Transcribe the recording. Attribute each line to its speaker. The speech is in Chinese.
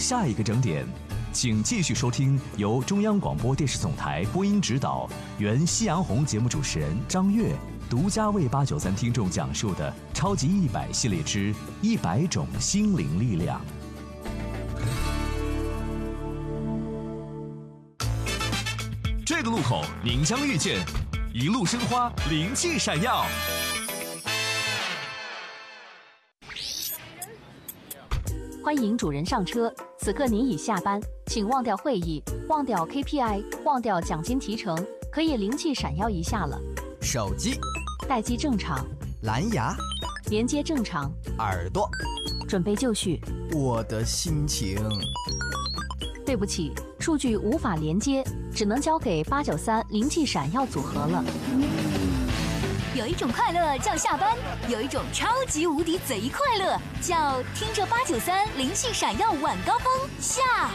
Speaker 1: 下一个整点。请继续收听由中央广播电视总台播音指导、原夕阳红节目主持人张悦独家为893听众讲述的《超级100系列之100种心灵力量》。这个路口您将遇见一路生花，灵气闪耀。
Speaker 2: 欢迎主人上车，此刻您已下班，请忘掉会议，忘掉 KPI， 忘掉奖金提成，可以灵气闪耀一下了。
Speaker 3: 手机
Speaker 2: 待机正常，
Speaker 3: 蓝牙
Speaker 2: 连接正常，
Speaker 3: 耳朵
Speaker 2: 准备就绪。
Speaker 3: 我的心情，
Speaker 2: 对不起，数据无法连接，只能交给893灵气闪耀组合了。
Speaker 4: 有一种快乐叫下班，有一种超级无敌贼快乐叫听着893灵气闪耀晚高峰下。